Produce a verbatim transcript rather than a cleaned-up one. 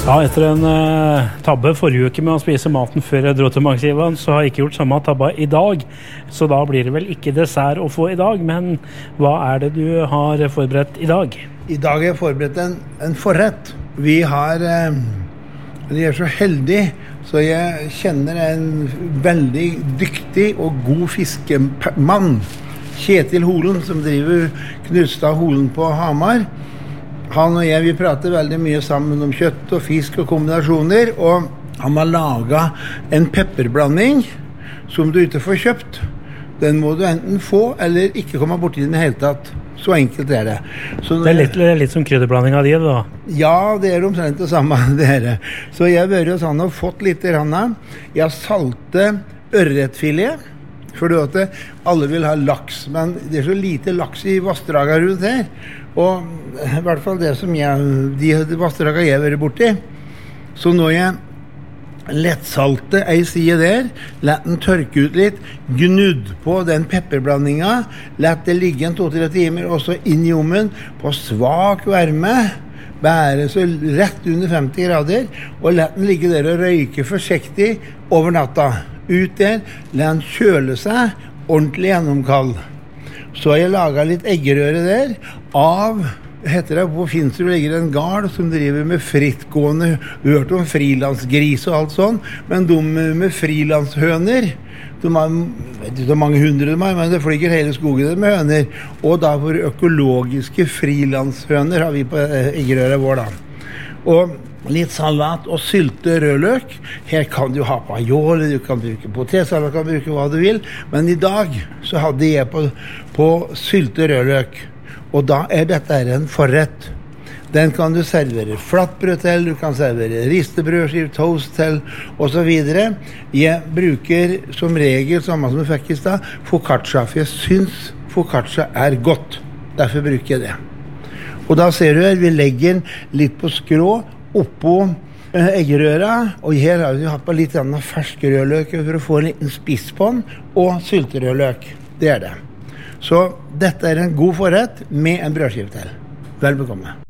Ja, etter en uh, tabbe forrige uke med å spise maten før jeg dro til Magsivan, så har jeg ikke gjort samme tabba i dag. Så da blir det vel ikke dessert å få i dag, men hva er det du har forberedt i dag? I dag har jeg forberedt en, en forrett. Vi har, uh, vi er så heldige, så jeg kjenner en veldig dyktig og god fiskemann, Kjetil Holen, som driver Knutstad Holen på Hamar. Han og jeg, vi prater veldig mye sammen om kjøtt og fisk og kombinasjoner, og han har laget en pepperblanding som du ikke får kjøpt. Den må du enten få eller ikke komme bort i den hele tatt. Så enkelt er det. Så det er litt, litt som krydderblanding av de, da? Ja, det er omtrent det samme. Det er. Så jeg har vært hos han og fått litt rann. Jeg har saltet ørretfilet, for at alle vil ha laks, men det er så lite laks i vassdraget rundt her. Og i hvert fall det som jeg, de, de vassdragene jeg har vært borti. Så når jeg lettsalte ei side der, lett den tørke ut litt, gnudd på den pepperblandinga, lett det ligge en to-tre timer, og så inn i ovnen på svak varme, bære så rett under femti grader, og lett den ligge der og røyke forsiktig over natta. Ut der, la den kjøle seg ordentlig gjennomkald. Så har jeg laget litt eggerøre der av, heter det, på Finnsrud ligger en gard som driver med frittgående, hørt om frilansgris og alt sånn, men de med frilanshøner, de har, vet ikke hvor mange hundre de har, men det flyger hele skogen med høner, og da for økologiske frilanshøner har vi på eggerøret vår da. Og litt salat og sylte rødløk. Her kan du ha pajol, du kan bruke potetsalat, du kan bruke hva du vil. Men i dag så hadde jeg på, på sylte rødløk. Og da er dette en forrett. Den kan du servere flattbrød til, du kan servere ristebrødskiv, toast til, og så videre. Jeg bruker som regel, samme som jeg fikk i sted, focaccia, for jeg synes focaccia er godt. Derfor bruker jeg det. Og da ser du her, vi legger den litt på skrå, oppå eggerøra, og her har vi hatt på litt fersk rødløk for å få en liten spiss på den, og sylterødløk. Det er det. Så dette er en god forrett med en brødskive til. Vel bekomme.